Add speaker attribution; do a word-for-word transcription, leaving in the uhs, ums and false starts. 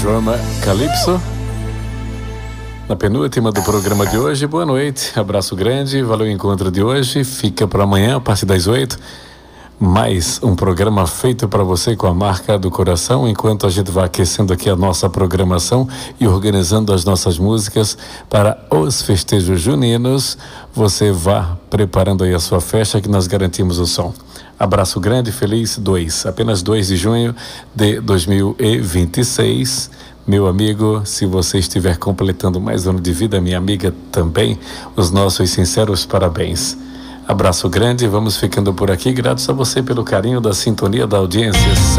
Speaker 1: Drama Calypso. Na penúltima do programa de hoje. Boa noite, abraço grande, valeu o encontro de hoje. Fica para amanhã, a partir das oito. Mais um programa feito para você com a marca do coração, enquanto a gente vai aquecendo aqui a nossa programação e organizando as nossas músicas para os festejos juninos. Você vá preparando aí a sua festa que nós garantimos o som. Abraço grande, feliz dois, apenas dois de junho de dois mil e vinte e seis. Meu amigo, se você estiver completando mais um ano de vida, minha amiga também, os nossos sinceros parabéns. Abraço grande, vamos ficando por aqui, graças a você pelo carinho da sintonia da audiência.